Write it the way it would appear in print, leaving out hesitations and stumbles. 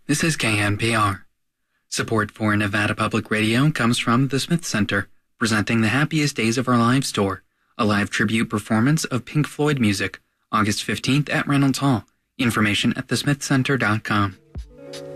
This is KNPR. Support for Nevada Public Radio comes from the Smith Center, presenting the Happiest Days of Our Lives tour, a live tribute performance of Pink Floyd music, August 15th at Reynolds Hall. Information at thesmithcenter.com.